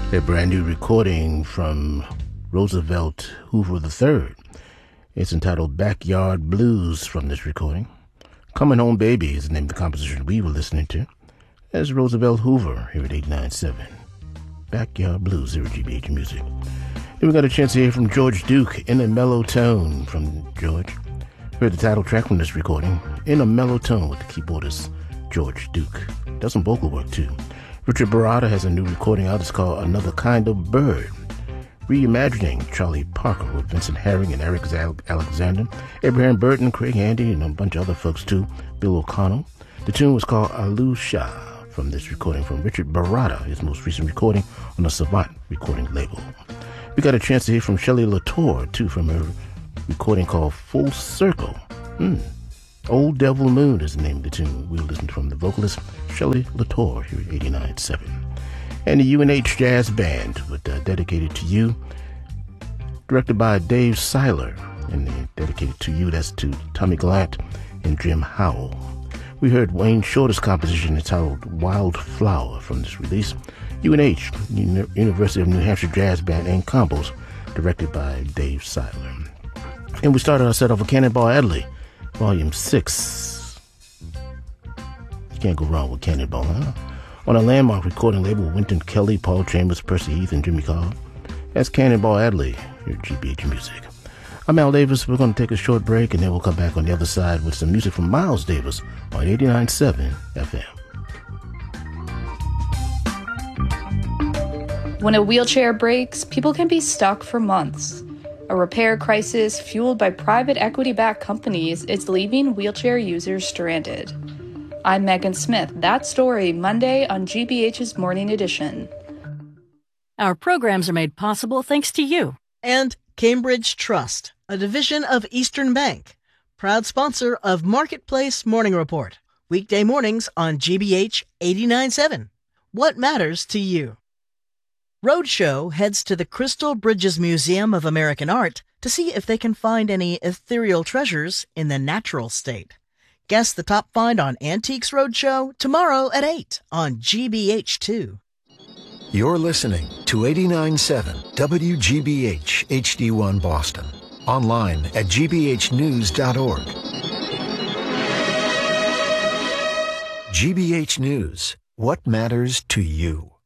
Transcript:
A brand new recording from Roosevelt Hoover III. It's entitled Backyard Blues from this recording. Coming Home Baby is the name of the composition we were listening to. That's Roosevelt Hoover here at 89.7. Backyard Blues here at GBH Music. Then we got a chance to hear from George Duke, In a Mellow Tone from George. Heard the title track from this recording, In a Mellow Tone, with the keyboardist George Duke. Does some vocal work too. Richard Baratta has a new recording out. It's called Another Kind of Bird. Reimagining Charlie Parker with Vincent Herring and Eric Alexander, Abraham Burton, Craig Handy, and a bunch of other folks too, Bill O'Connell. The tune was called Alusha from this recording from Richard Baratta, his most recent recording on the Savant recording label. We got a chance to hear from Shelley Latour too from her recording called Full Circle. Old Devil Moon is the name of the tune. We'll listen from the vocalist Shelley Latour here at 89.7. And the UNH Jazz Band with Dedicated to You, directed by Dave Seiler. And Dedicated to You, that's to Tommy Gallant and Jim Howell. We heard Wayne Shorter's composition entitled Wildflower from this release. UNH, University of New Hampshire Jazz Band and Combos, directed by Dave Seiler. And we started our set off with Cannonball Adderley, Volume 6. You can't go wrong with Cannonball, huh? On a landmark recording label with Wynton Kelly, Paul Chambers, Percy Heath, and Jimmy Cobb. That's Cannonball Adderley here at GBH Music. I'm Al Davis. We're going to take a short break, and then we'll come back on the other side with some music from Miles Davis on 89.7 FM. When a wheelchair breaks, people can be stuck for months. A repair crisis fueled by private equity-backed companies is leaving wheelchair users stranded. I'm Megan Smith. That story, Monday on GBH's Morning Edition. Our programs are made possible thanks to you. And Cambridge Trust, a division of Eastern Bank, proud sponsor of Marketplace Morning Report. Weekday mornings on GBH 89.7. What matters to you? Roadshow heads to the Crystal Bridges Museum of American Art to see if they can find any ethereal treasures in the natural state. Guess the top find on Antiques Roadshow tomorrow at 8 on GBH2. You're listening to 89.7 WGBH HD1 Boston. Online at gbhnews.org. GBH News. What matters to you?